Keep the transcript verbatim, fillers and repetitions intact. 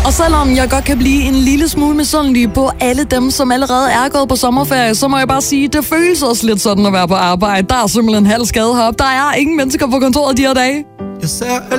Og selvom jeg godt kan blive en lille smule misundelig på alle dem, som allerede er gået på sommerferie, så må jeg bare sige, det føles også lidt sådan at være på arbejde. Der er simpelthen halv skade heroppe. Der er ingen mennesker på kontoret de her dage. Jeg ser